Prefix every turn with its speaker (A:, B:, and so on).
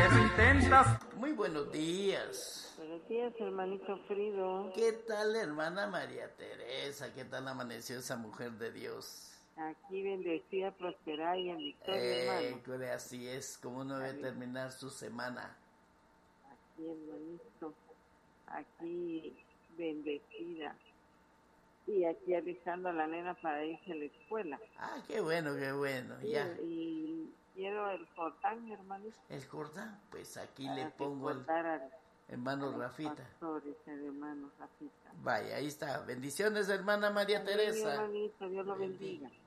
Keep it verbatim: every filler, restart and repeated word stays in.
A: eso intentas. Muy buenos días.
B: Buenos días, hermanito Frido.
A: ¿Qué tal, hermana María Teresa? ¿Qué tal amaneció esa mujer de Dios?
B: Aquí bendecida, prosperada y en victoria,
A: eh,
B: hermano.
A: Así es, como uno debe terminar su semana.
B: Aquí, hermanito, aquí bendecida. Y aquí alisando a la nena para irse a la escuela.
A: Ah, qué bueno, qué bueno,
B: sí,
A: ya.
B: Y quiero el Jordán, hermanito.
A: ¿El Jordán? Pues aquí
B: para
A: le pongo el
B: al,
A: hermano Rafita.
B: Pastores, hermano Rafita.
A: Vaya, ahí está. Bendiciones, hermana María
B: Amén,
A: Teresa.
B: hermanito, Dios lo bendiga. bendiga.